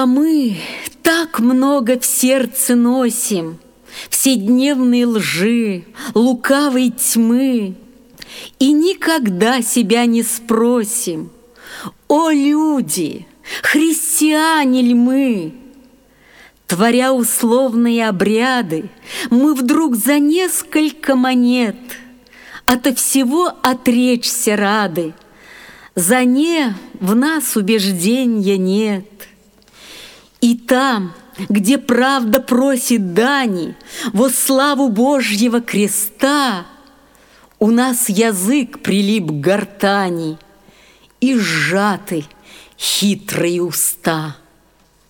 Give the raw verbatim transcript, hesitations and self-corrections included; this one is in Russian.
А мы так много в сердце носим вседневной лжи, лукавой тьмы, и никогда себя не спросим: о, люди, христиане ли мы? Творя условные обряды, мы вдруг за несколько монет ото всего отречься рады. За не в нас убежденья нет. И там, где правда просит дани во славу Божьего креста, у нас язык прилип к гортани и сжаты хитрые уста.